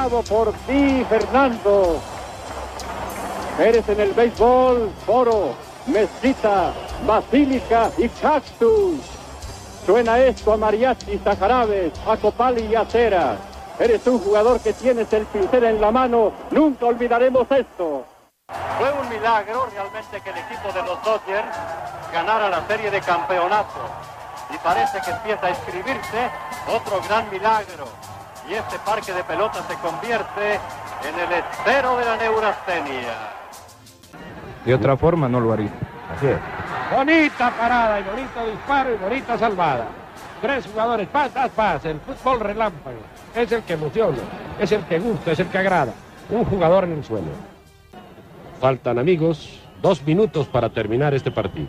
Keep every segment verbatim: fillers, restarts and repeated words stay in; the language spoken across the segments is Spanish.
Bravo por ti, Fernando. Eres en el béisbol, foro, mezquita, basílica y cactus. Suena esto a mariachis, a jarabes, a copal y a cera. Eres un jugador que tienes el pincel en la mano. Nunca olvidaremos esto. Fue un milagro realmente que el equipo de los Dodgers ganara la serie de campeonato. Y parece que empieza a escribirse otro gran milagro. Y este parque de pelota se convierte en el estero de la neurastenia. De otra forma no lo haría. Así es. Bonita parada y bonito disparo y bonita salvada. Tres jugadores, paz, paz, paz. El fútbol relámpago es el que emociona, es el que gusta, es el que agrada. Un jugador en el suelo. Faltan, amigos, dos minutos para terminar este partido.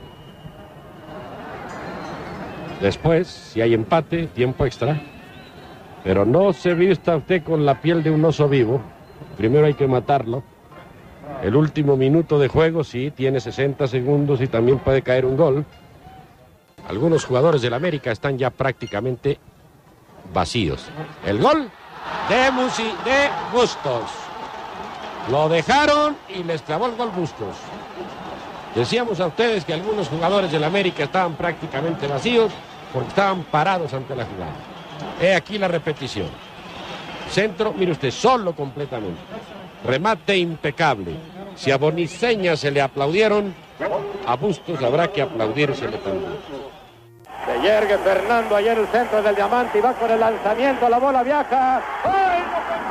Después, si hay empate, tiempo extra. Pero no se vista usted con la piel de un oso vivo. Primero hay que matarlo. El último minuto de juego, sí, tiene sesenta segundos y también puede caer un gol. Algunos jugadores del América están ya prácticamente vacíos. El gol de Musi, de Bustos. Lo dejaron y les clavó el gol Bustos. Decíamos a ustedes que algunos jugadores del América estaban prácticamente vacíos porque estaban parados ante la jugada. He aquí la repetición. Centro, mire usted, solo completamente. Remate impecable. Si a Boniceña se le aplaudieron, a Bustos habrá que aplaudírsele también. Se yergue Fernando allá en el centro del diamante y va con el lanzamiento, la bola viaja. ¡Ay,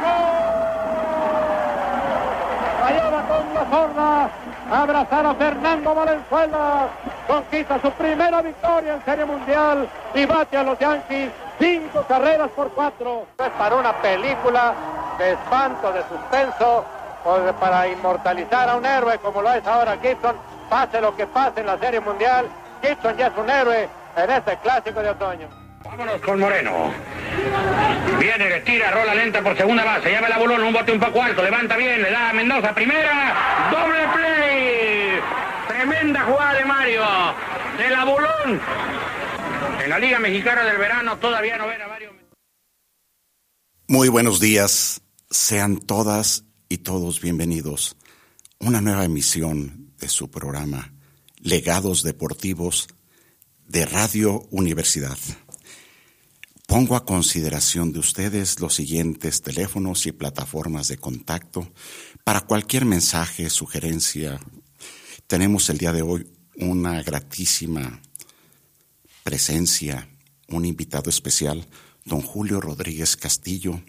no Allá con la zorra, abrazar a Fernando Valenzuela, conquista su primera victoria en Serie Mundial y bate a los Yankees cinco carreras por cuatro. Es para una película de espanto, de suspenso, o de, para inmortalizar a un héroe como lo es ahora Gibson, pase lo que pase en la Serie Mundial, Gibson ya es un héroe en este clásico de otoño. Vámonos con Moreno. Viene, le tira, rola lenta por segunda base, llama la bolón, un bote un poco alto, levanta bien, le da a Mendoza, primera, doble play. Tremenda jugada de Mario, de la bolón. En la Liga Mexicana del Verano todavía no ven a Mario. Muy buenos días, sean todas y todos bienvenidos. Una nueva emisión de su programa Legados Deportivos de Radio Universidad. Pongo a consideración de ustedes los siguientes teléfonos y plataformas de contacto para cualquier mensaje, sugerencia. Tenemos el día de hoy una gratísima presencia, un invitado especial, don Julio Rodríguez Castillo,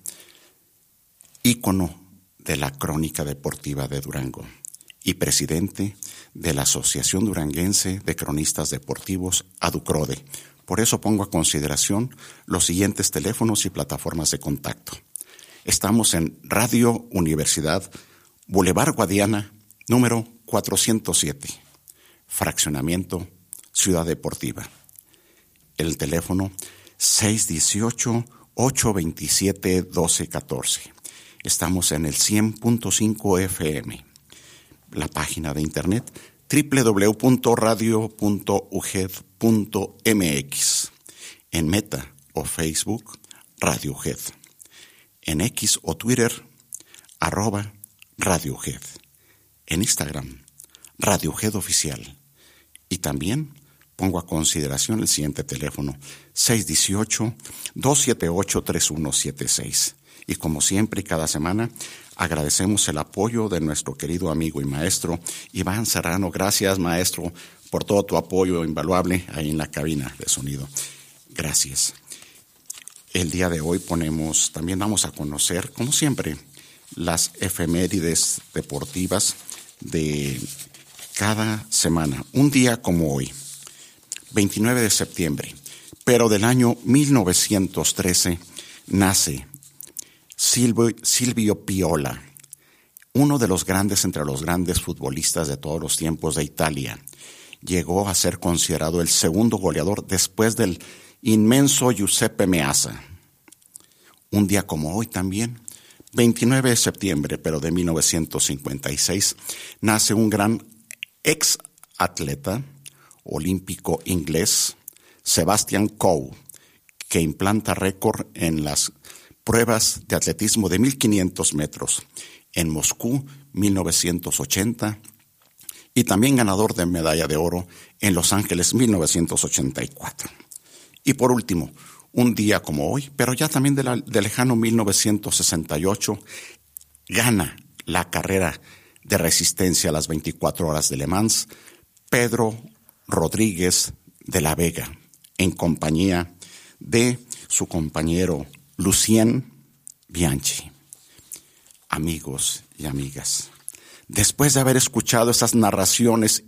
ícono de la crónica deportiva de Durango y presidente de la Asociación Duranguense de Cronistas Deportivos, ADUCRODE. Por eso pongo a consideración los siguientes teléfonos y plataformas de contacto. Estamos en Radio Universidad, Boulevard Guadiana, número cuatrocientos siete, Fraccionamiento Ciudad Deportiva. El teléfono seis uno ocho, ocho dos siete, uno dos uno cuatro. Estamos en el cien punto cinco F M. La página de internet doble u doble u doble u punto radio punto u g e d punto m x. En Meta o Facebook, Radio U G E D. En X o Twitter, arroba Radio U G E D. En Instagram, Radio U G E D Oficial. Y también pongo a consideración el siguiente teléfono, seis uno ocho, dos siete ocho, tres uno siete seis. Y como siempre y cada semana, agradecemos el apoyo de nuestro querido amigo y maestro Iván Serrano. Gracias, maestro, por todo tu apoyo invaluable ahí en la cabina de sonido. Gracias. El día de hoy ponemos, también vamos a conocer, como siempre, las efemérides deportivas de cada semana. Un día como hoy, veintinueve de septiembre, pero del año mil novecientos trece, nace Silvio, Silvio Piola, uno de los grandes entre los grandes futbolistas de todos los tiempos de Italia. Llegó a ser considerado el segundo goleador después del inmenso Giuseppe Meazza. Un día como hoy también, veintinueve de septiembre, pero de mil novecientos cincuenta y seis, nace un gran ex atleta olímpico inglés, Sebastian Coe, que implanta récord en las pruebas de atletismo de mil quinientos metros en Moscú, mil novecientos ochenta, y también ganador de medalla de oro en Los Ángeles, mil novecientos ochenta y cuatro. Y por último, un día como hoy, pero ya también de, la, de lejano mil novecientos sesenta y ocho, gana la carrera de resistencia a las veinticuatro horas de Le Mans, Pedro Rodríguez de la Vega, en compañía de su compañero Lucien Bianchi. Amigos y amigas, después de haber escuchado esas narraciones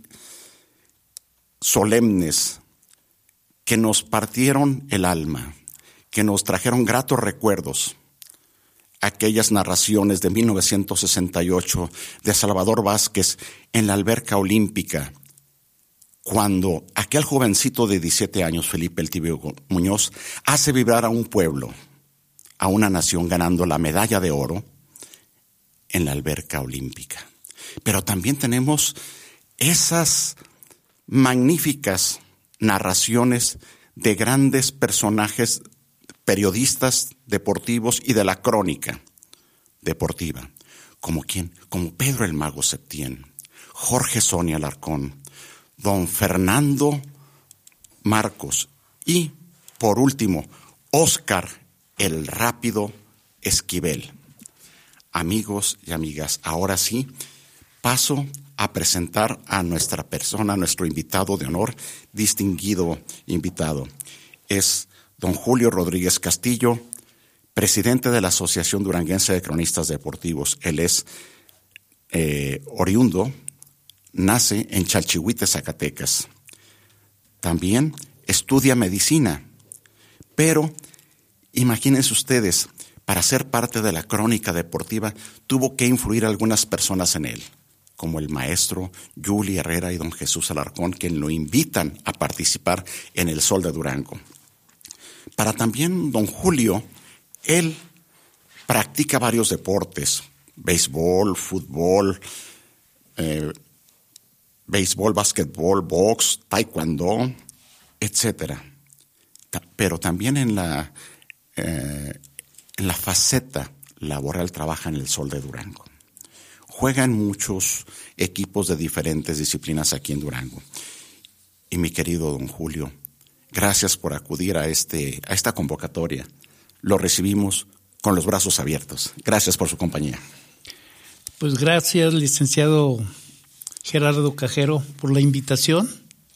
solemnes que nos partieron el alma, que nos trajeron gratos recuerdos, aquellas narraciones de mil novecientos sesenta y ocho de Salvador Vázquez en la alberca olímpica, cuando aquel jovencito de diecisiete años, Felipe El Tibio Muñoz, hace vibrar a un pueblo, a una nación, ganando la medalla de oro en la alberca olímpica. Pero también tenemos esas magníficas narraciones de grandes personajes periodistas deportivos y de la crónica deportiva. ¿Como quién? Como Pedro el Mago Septién, Jorge Sonia Alarcón, don Fernando Marcos y, por último, Óscar el Rápido Esquivel. Amigos y amigas, ahora sí paso a presentar a nuestra persona, a nuestro invitado de honor, distinguido invitado. Es don Julio Rodríguez Castillo, presidente de la Asociación Duranguense de Cronistas Deportivos. Él es eh, oriundo, nace en Chalchihuite, Zacatecas. También estudia medicina, pero imagínense ustedes, para ser parte de la crónica deportiva tuvo que influir algunas personas en él, como el maestro Yuli Herrera y don Jesús Alarcón, quien lo invitan a participar en el Sol de Durango. Para también don Julio, él practica varios deportes, béisbol, fútbol, eh, béisbol, básquetbol, box, taekwondo, etcétera. Pero también en la, eh, en la faceta laboral trabaja en el Sol de Durango. Juega en muchos equipos de diferentes disciplinas aquí en Durango. Y mi querido don Julio, gracias por acudir a, este, a esta convocatoria. Lo recibimos con los brazos abiertos. Gracias por su compañía. Pues gracias, licenciado Gerardo Cajero, por la invitación.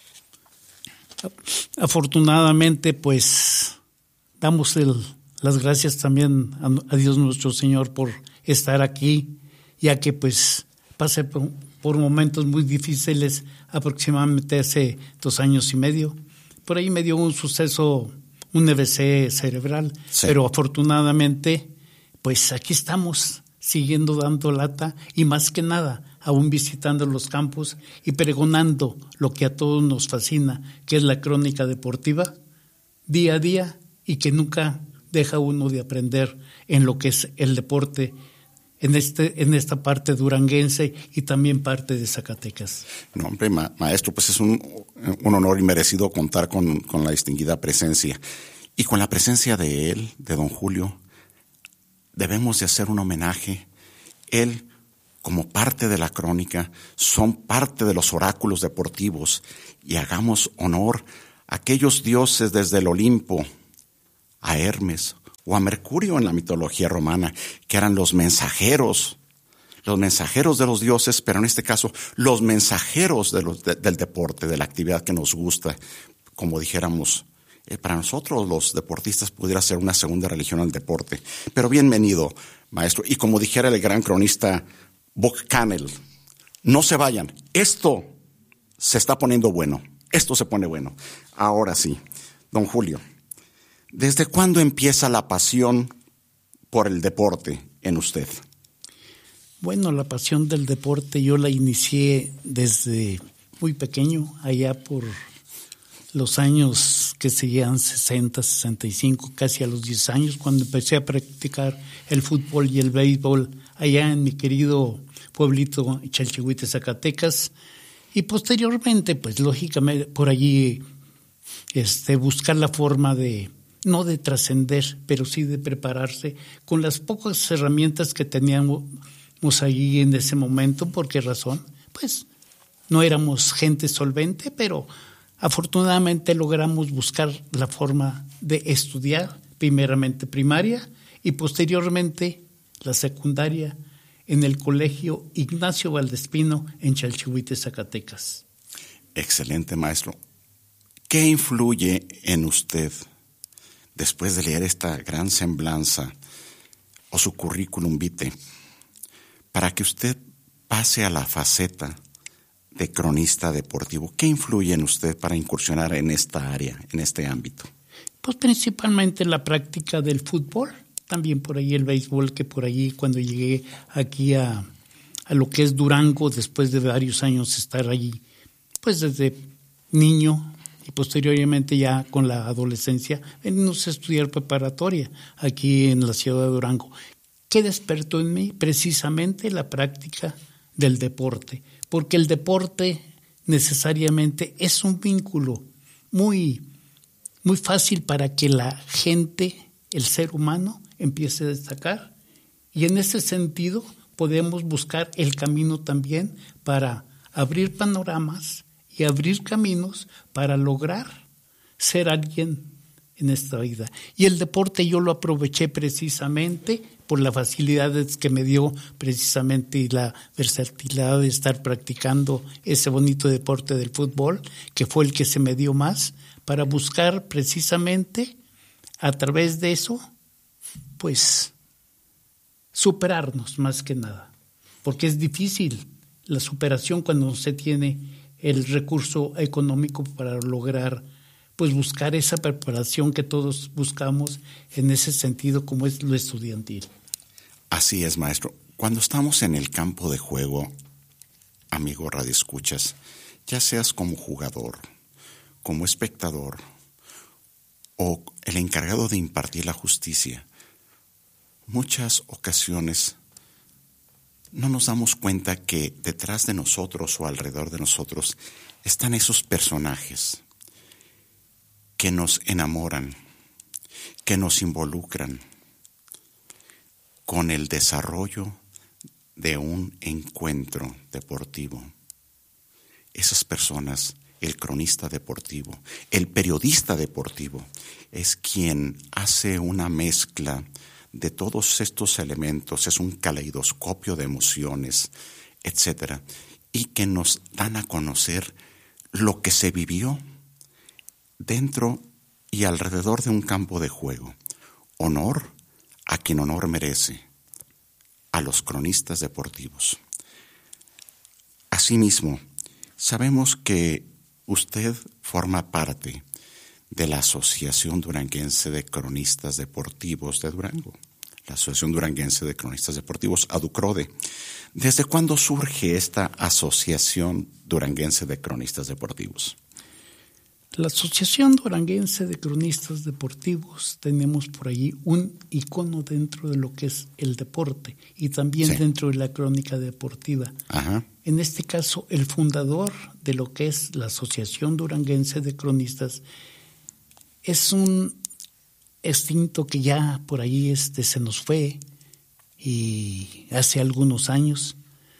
Afortunadamente, pues, damos el, las gracias también a, a Dios nuestro Señor por estar aquí, ya que pues pasé por, por momentos muy difíciles aproximadamente hace dos años y medio. Por ahí me dio un suceso, un E V C cerebral, sí. Pero afortunadamente, pues aquí estamos, siguiendo dando lata y más que nada, aún visitando los campos y pregonando lo que a todos nos fascina, que es la crónica deportiva, día a día, y que nunca deja uno de aprender en lo que es el deporte en este en esta parte duranguense y también parte de Zacatecas. No, hombre, ma- maestro, pues es un, un honor inmerecido contar con, con la distinguida presencia. Y con la presencia de él, de don Julio, debemos de hacer un homenaje. Él, como parte de la crónica, son parte de los oráculos deportivos, y hagamos honor a aquellos dioses desde el Olimpo, a Hermes o a Mercurio en la mitología romana, que eran los mensajeros, los mensajeros de los dioses, pero en este caso los mensajeros de los, de, del deporte, de la actividad que nos gusta. Como dijéramos, eh, para nosotros los deportistas pudiera ser una segunda religión al deporte. Pero bienvenido, maestro. Y como dijera el gran cronista Buck Cannell, no se vayan, esto se está poniendo bueno, esto se pone bueno. Ahora sí, don Julio, ¿desde cuándo empieza la pasión por el deporte en usted? Bueno, la pasión del deporte yo la inicié desde muy pequeño, allá por los años que seguían sesenta, sesenta y cinco, casi a los diez años, cuando empecé a practicar el fútbol y el béisbol allá en mi querido pueblito Chalchihuite, Zacatecas, y posteriormente, pues lógicamente por allí este, buscar la forma de no de trascender, pero sí de prepararse con las pocas herramientas que teníamos allí en ese momento. ¿Por qué razón? Pues no éramos gente solvente, pero afortunadamente logramos buscar la forma de estudiar, primeramente primaria y posteriormente la secundaria en el Colegio Ignacio Valdespino en Chalchihuite, Zacatecas. Excelente, maestro. ¿Qué influye en usted, después de leer esta gran semblanza o su currículum vitae, para que usted pase a la faceta de cronista deportivo? ¿Qué influye en usted para incursionar en esta área, en este ámbito? Pues principalmente la práctica del fútbol, también por ahí el béisbol, que por ahí cuando llegué aquí a, a lo que es Durango, después de varios años estar allí, pues desde niño y posteriormente ya con la adolescencia, venimos a estudiar preparatoria aquí en la ciudad de Durango. ¿Qué despertó en mí? Precisamente la práctica del deporte, porque el deporte necesariamente es un vínculo muy, muy fácil para que la gente, el ser humano, empiece a destacar, y en ese sentido podemos buscar el camino también para abrir panoramas y abrir caminos para lograr ser alguien en esta vida. Y el deporte yo lo aproveché precisamente por las facilidades que me dio precisamente y la versatilidad de estar practicando ese bonito deporte del fútbol, que fue el que se me dio más, para buscar precisamente a través de eso, pues, superarnos más que nada. Porque es difícil la superación cuando no se tiene el recurso económico para lograr, pues, buscar esa preparación que todos buscamos en ese sentido, como es lo estudiantil. Así es, maestro. Cuando estamos en el campo de juego, amigo radioescuchas, ya seas como jugador, como espectador o el encargado de impartir la justicia, muchas ocasiones no nos damos cuenta que detrás de nosotros o alrededor de nosotros están esos personajes que nos enamoran, que nos involucran con el desarrollo de un encuentro deportivo. Esas personas, el cronista deportivo, el periodista deportivo, es quien hace una mezcla de todos estos elementos, es un caleidoscopio de emociones, etcétera, y que nos dan a conocer lo que se vivió dentro y alrededor de un campo de juego. Honor a quien honor merece, a los cronistas deportivos. Asimismo, sabemos que usted forma parte de la Asociación Duranguense de Cronistas Deportivos de Durango, la Asociación Duranguense de Cronistas Deportivos, ADUCRODE. ¿Desde cuándo surge esta Asociación Duranguense de Cronistas Deportivos? La Asociación Duranguense de Cronistas Deportivos, tenemos por allí un icono dentro de lo que es el deporte y también sí, dentro de la crónica deportiva. Ajá. En este caso, el fundador de lo que es la Asociación Duranguense de Cronistas es un extinto que ya por ahí este, se nos fue y hace algunos años,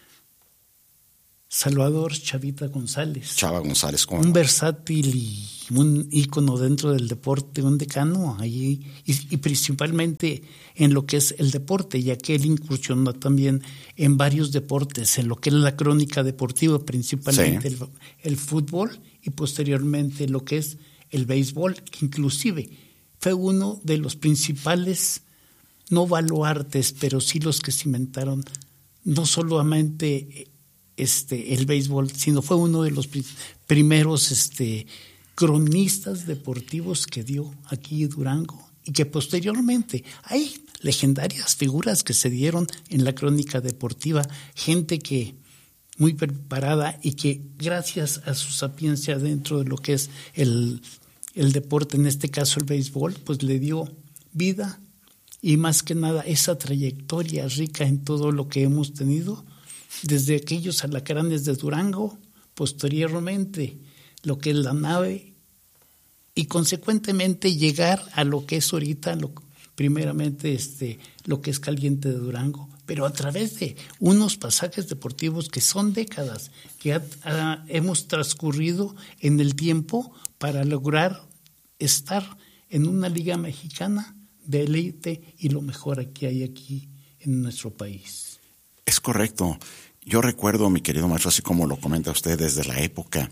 Salvador Chavita González. Chava González, ¿cómo? Un versátil y un ícono dentro del deporte, un decano allí, y, y principalmente en lo que es el deporte, ya que él incursionó también en varios deportes, en lo que es la crónica deportiva, principalmente sí, el, el fútbol y posteriormente lo que es el béisbol, que inclusive fue uno de los principales, no baluartes, pero sí los que cimentaron no solamente este, el béisbol, sino fue uno de los primeros este, cronistas deportivos que dio aquí Durango y que posteriormente hay legendarias figuras que se dieron en la crónica deportiva, gente que muy preparada y que gracias a su sapiencia dentro de lo que es el, el deporte, en este caso el béisbol, pues le dio vida y más que nada esa trayectoria rica en todo lo que hemos tenido, desde aquellos alacranes de Durango, posteriormente lo que es la nave y consecuentemente llegar a lo que es ahorita, lo, primeramente este, lo que es Caliente de Durango, pero a través de unos pasajes deportivos que son décadas, que ha, ha, hemos transcurrido en el tiempo para lograr estar en una liga mexicana de élite y lo mejor que hay aquí en nuestro país. Es correcto. Yo recuerdo, mi querido maestro, así como lo comenta usted, desde la época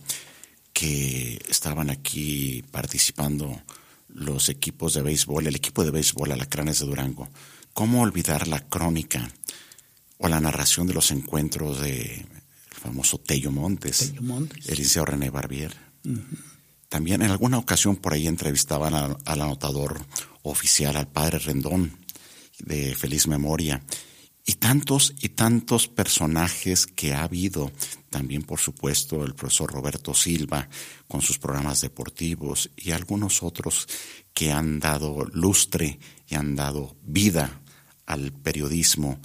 que estaban aquí participando los equipos de béisbol, el equipo de béisbol Alacranes de Durango. ¿Cómo olvidar la crónica o la narración de los encuentros de el famoso Tello Montes, Tello Montes. el licenciado René Barbier? Uh-huh. También en alguna ocasión por ahí entrevistaban al, al anotador oficial, al padre Rendón, de feliz memoria. Y tantos y tantos personajes que ha habido. También, por supuesto, el profesor Roberto Silva con sus programas deportivos y algunos otros que han dado lustre y han dado vida al periodismo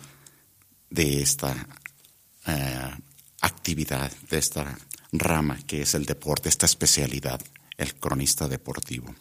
de esta eh, actividad, de esta rama que es el deporte, esta especialidad, el cronista deportivo.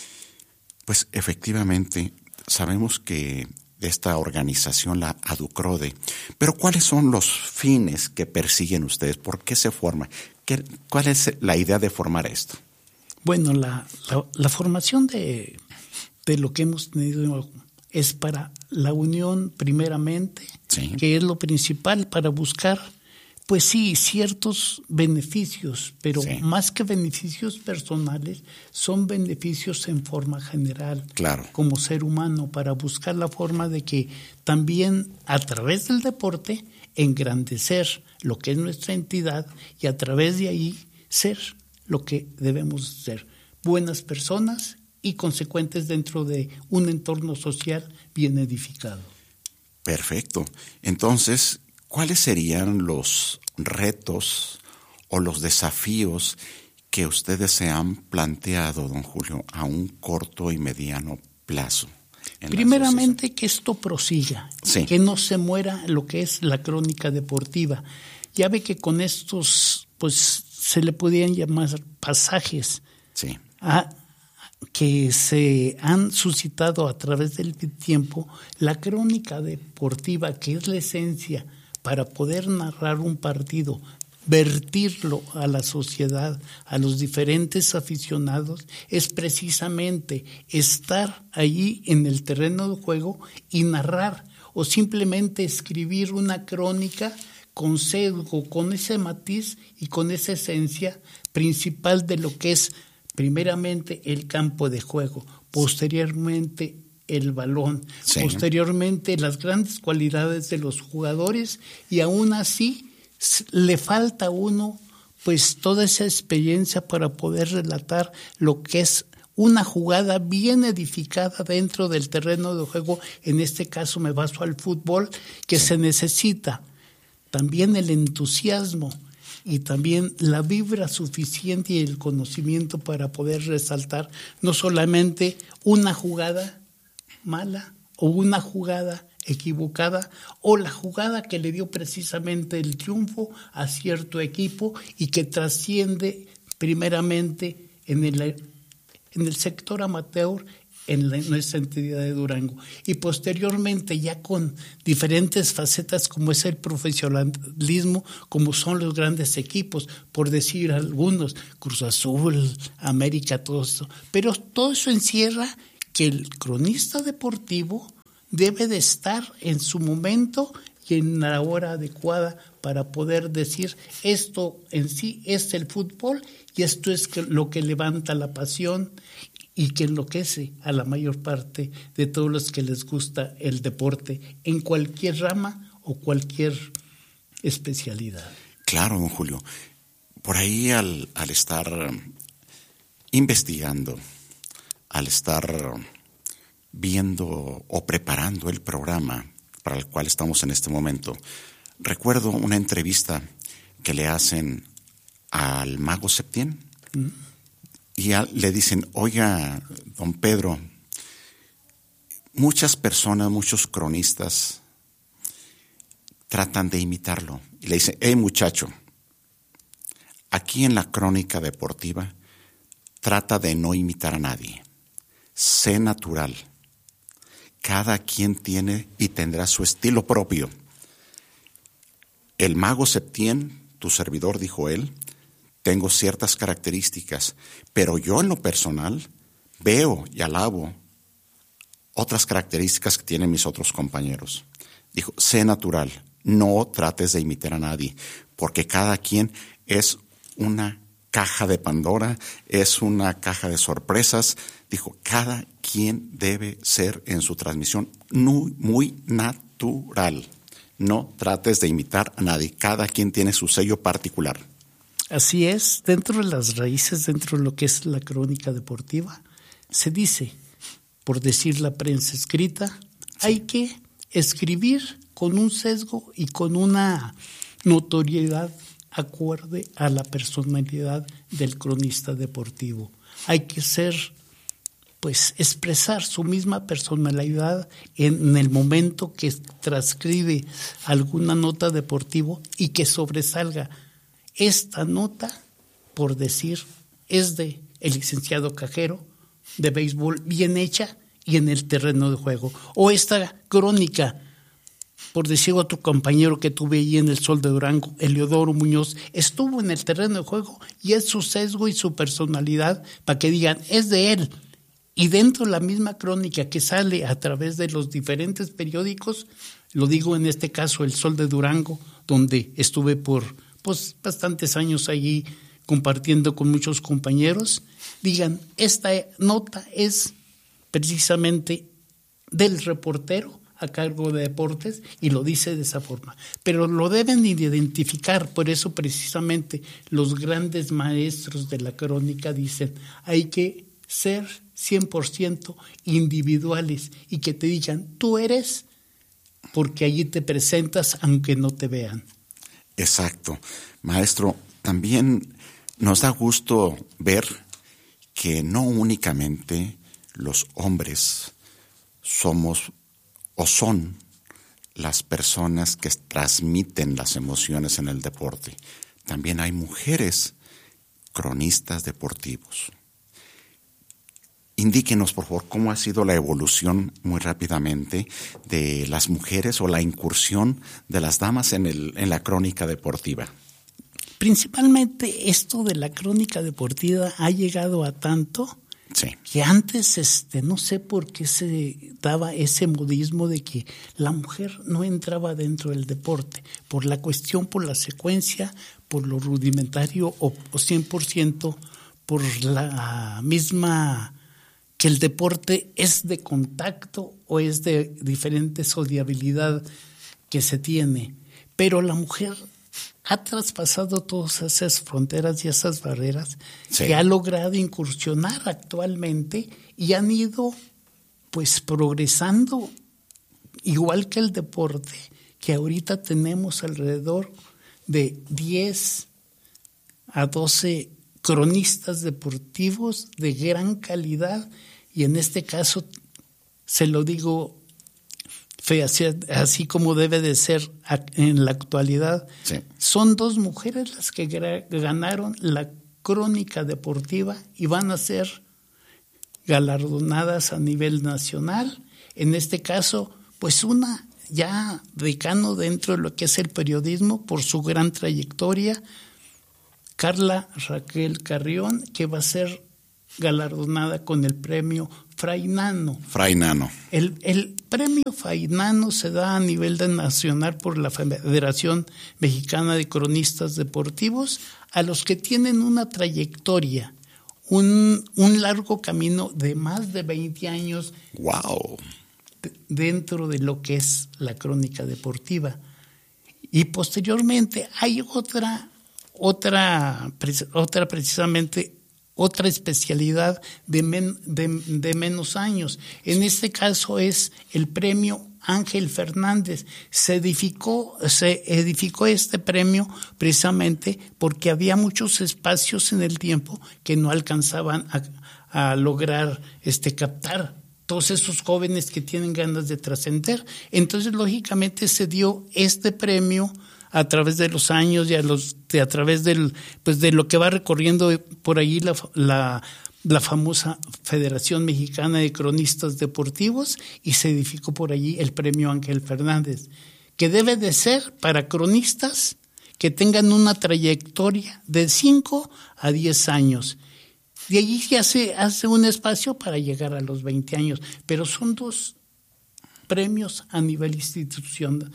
Pues efectivamente sabemos que esta organización, la ADUCRODE, pero ¿cuáles son los fines que persiguen ustedes? ¿Por qué se forma? ¿Qué, ¿Cuál es la idea de formar esto? Bueno, la, la, la formación de, de lo que hemos tenido es para la unión primeramente, sí, que es lo principal para buscar, pues sí, ciertos beneficios, pero sí, más que beneficios personales, son beneficios en forma general, claro, como ser humano, para buscar la forma de que también a través del deporte engrandecer lo que es nuestra entidad y a través de ahí ser lo que debemos ser, buenas personas y consecuentes dentro de un entorno social bien edificado. Perfecto. Entonces, ¿cuáles serían los retos o los desafíos que ustedes se han planteado, don Julio, a un corto y mediano plazo? Primeramente, que esto prosiga, sí, que no se muera lo que es la crónica deportiva. Ya ve que con estos, pues, se le podían llamar pasajes, sí, a, que se han suscitado a través del tiempo, la crónica deportiva, que es la esencia para poder narrar un partido, vertirlo a la sociedad, a los diferentes aficionados, es precisamente estar allí en el terreno de juego y narrar, o simplemente escribir una crónica con sesgo, con ese matiz y con esa esencia principal de lo que es primeramente el campo de juego, posteriormente el balón, sí, posteriormente las grandes cualidades de los jugadores, y aún así le falta a uno pues toda esa experiencia para poder relatar lo que es una jugada bien edificada dentro del terreno de juego. En este caso me baso al fútbol, que sí, se necesita también el entusiasmo y también la vibra suficiente y el conocimiento para poder resaltar no solamente una jugada mala o una jugada equivocada o la jugada que le dio precisamente el triunfo a cierto equipo y que trasciende primeramente en el, en el sector amateur en, la, en nuestra entidad de Durango, y posteriormente ya con diferentes facetas como es el profesionalismo, como son los grandes equipos, por decir algunos, Cruz Azul, América, todo esto, pero todo eso encierra que el cronista deportivo debe de estar en su momento y en la hora adecuada para poder decir esto en sí es el fútbol y esto es lo que levanta la pasión y que enloquece a la mayor parte de todos los que les gusta el deporte en cualquier rama o cualquier especialidad. Claro, don Julio. Por ahí al, al estar investigando, al estar viendo o preparando el programa para el cual estamos en este momento, recuerdo una entrevista que le hacen al Mago Septién. ¿Mm? Y a, le dicen, oiga, don Pedro, muchas personas, muchos cronistas tratan de imitarlo. Y le dicen, hey muchacho, aquí en la crónica deportiva trata de no imitar a nadie. Sé natural. Cada quien tiene y tendrá su estilo propio. El mago Septién, tu servidor, dijo él, tengo ciertas características, pero yo en lo personal veo y alabo otras características que tienen mis otros compañeros. Dijo, sé natural, no trates de imitar a nadie, porque cada quien es una caja de Pandora, es una caja de sorpresas. Dijo, cada quien debe ser en su transmisión muy, muy natural. No trates de imitar a nadie, cada quien tiene su sello particular. Así es, dentro de las raíces, dentro de lo que es la crónica deportiva, se dice, por decir la prensa escrita, sí. Hay que escribir con un sesgo y con una notoriedad acorde a la personalidad del cronista deportivo. Hay que ser, pues, expresar su misma personalidad en el momento que transcribe alguna nota deportiva y que sobresalga. Esta nota, por decir, es de el licenciado Cajero, de béisbol bien hecha y en el terreno de juego. O esta crónica, por decir otro compañero que tuve allí en el Sol de Durango, Eliodoro Muñoz, estuvo en el terreno de juego y es su sesgo y su personalidad para que digan, es de él. Y dentro de la misma crónica que sale a través de los diferentes periódicos, lo digo en este caso el Sol de Durango, donde estuve por pues bastantes años allí compartiendo con muchos compañeros, digan, esta nota es precisamente del reportero a cargo de deportes y lo dice de esa forma. Pero lo deben identificar, por eso precisamente los grandes maestros de la crónica dicen, hay que ser cien por ciento individuales y que te digan, tú eres, porque allí te presentas aunque no te vean. Exacto. Maestro, también nos da gusto ver que no únicamente los hombres somos o son las personas que transmiten las emociones en el deporte. También hay mujeres cronistas deportivos. Indíquenos, por favor, cómo ha sido la evolución muy rápidamente de las mujeres o la incursión de las damas en, el, en la crónica deportiva. Principalmente esto de la crónica deportiva ha llegado a tanto sí. que antes este, no sé por qué se daba ese modismo de que la mujer no entraba dentro del deporte, por la cuestión, por la secuencia, por lo rudimentario o, o cien por ciento por la misma... que el deporte es de contacto o es de diferente sociabilidad que se tiene. Pero la mujer ha traspasado todas esas fronteras y esas barreras sí. que ha logrado incursionar actualmente y han ido pues progresando igual que el deporte, que ahorita tenemos alrededor de diez a doce cronistas deportivos de gran calidad y en este caso se lo digo fe, así, así como debe de ser en la actualidad. Sí. Son dos mujeres las que gra- ganaron la crónica deportiva y van a ser galardonadas a nivel nacional. En este caso, pues una ya decano dentro de lo que es el periodismo por su gran trayectoria, Carla Raquel Carrión, que va a ser galardonada con el premio Fray Nano. Fray Nano. El, el premio Fray Nano se da a nivel de nacional por la Federación Mexicana de Cronistas Deportivos a los que tienen una trayectoria, un, un largo camino de más de veinte años. ¡Wow! De, dentro de lo que es la crónica deportiva. Y posteriormente hay otra... Otra, otra precisamente, otra especialidad de, men, de, de menos años. En este caso es el premio Ángel Fernández. Se edificó, se edificó este premio precisamente porque había muchos espacios en el tiempo que no alcanzaban a, a lograr este, captar todos esos jóvenes que tienen ganas de trascender. Entonces, lógicamente, se dio este premio a través de los años y a, los, de, a través del, pues de lo que va recorriendo por ahí la, la la famosa Federación Mexicana de Cronistas Deportivos y se edificó por allí el premio Ángel Fernández, que debe de ser para cronistas que tengan una trayectoria de cinco a diez años. De allí ya se hace un espacio para llegar a los veinte años, pero son dos premios a nivel institucional.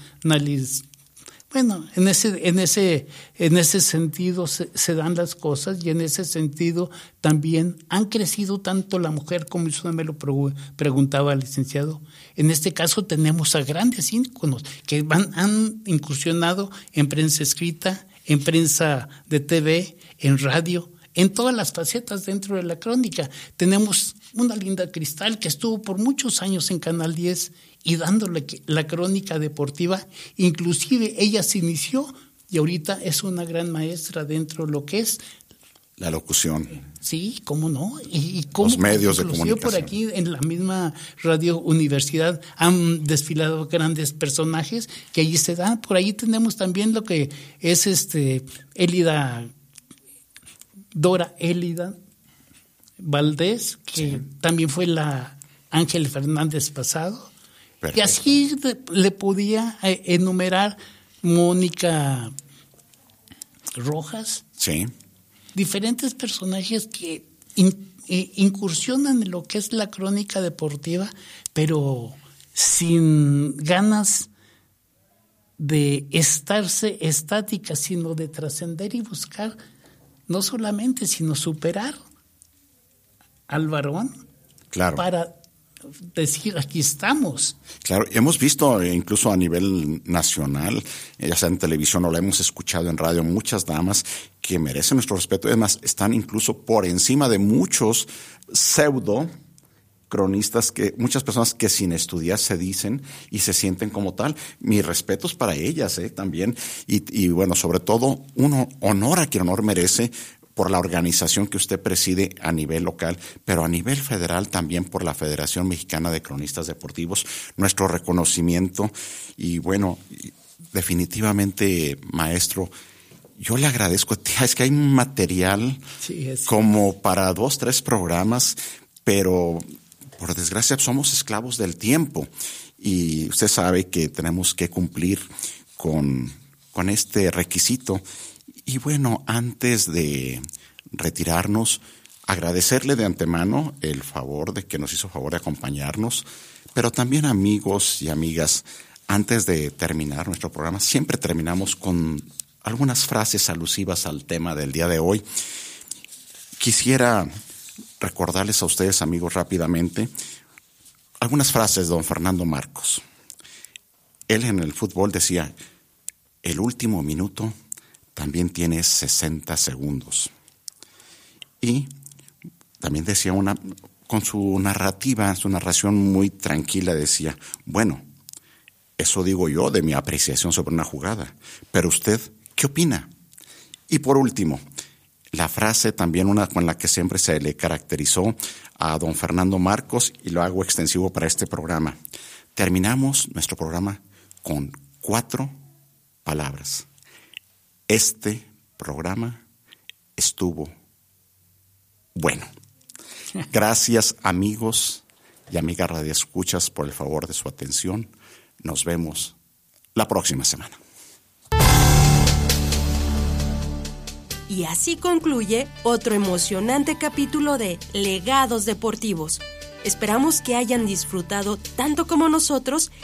Bueno, en ese, en ese, en ese sentido se, se dan las cosas y en ese sentido también han crecido tanto la mujer como usted me lo preguntaba, licenciado. En este caso tenemos a grandes íconos que van, han incursionado en prensa escrita, en prensa de T V, en radio, en todas las facetas dentro de la crónica. Tenemos una Linda Cristal que estuvo por muchos años en Canal diez y dándole la crónica deportiva. Inclusive ella se inició y ahorita es una gran maestra dentro de lo que es la locución. Sí, cómo no. Y, y cómo los medios de comunicación. Por aquí en la misma Radio Universidad han desfilado grandes personajes que allí se dan. Por ahí tenemos también lo que es este Élida, Dora Élida Valdés, que sí. También fue la Ángel Fernández pasado. Perfecto. Y así le podía enumerar Mónica Rojas. Sí. Diferentes personajes que in, eh, incursionan en lo que es la crónica deportiva, pero sin ganas de estarse estática, sino de trascender y buscar no solamente, sino superar al varón. Claro. Para decir, aquí estamos. Claro, hemos visto incluso a nivel nacional, ya sea en televisión o la hemos escuchado en radio, muchas damas que merecen nuestro respeto. Además, están incluso por encima de muchos pseudo cronistas, que muchas personas que sin estudiar se dicen y se sienten como tal. Mis respetos para ellas eh, también. Y, y bueno, sobre todo, uno honor a quien honor merece, por la organización que usted preside a nivel local, pero a nivel federal también por la Federación Mexicana de Cronistas Deportivos, nuestro reconocimiento. Y bueno, definitivamente, maestro, yo le agradezco. Es que hay un material sí, es... como para dos, tres programas, pero por desgracia somos esclavos del tiempo y usted sabe que tenemos que cumplir con, con este requisito. Y bueno, antes de retirarnos, agradecerle de antemano el favor de que nos hizo favor de acompañarnos, pero también amigos y amigas, antes de terminar nuestro programa, siempre terminamos con algunas frases alusivas al tema del día de hoy. Quisiera recordarles a ustedes, amigos, rápidamente, algunas frases de don Fernando Marcos. Él en el fútbol decía, el último minuto también tiene sesenta segundos. Y también decía una, con su narrativa, su narración muy tranquila, decía, bueno, eso digo yo de mi apreciación sobre una jugada, pero usted, ¿qué opina? Y por último, la frase también una con la que siempre se le caracterizó a don Fernando Marcos, y lo hago extensivo para este programa. Terminamos nuestro programa con cuatro palabras. Este programa estuvo bueno. Gracias, amigos y amigas radioescuchas, por el favor de su atención. Nos vemos la próxima semana. Y así concluye otro emocionante capítulo de Legados Deportivos. Esperamos que hayan disfrutado tanto como nosotros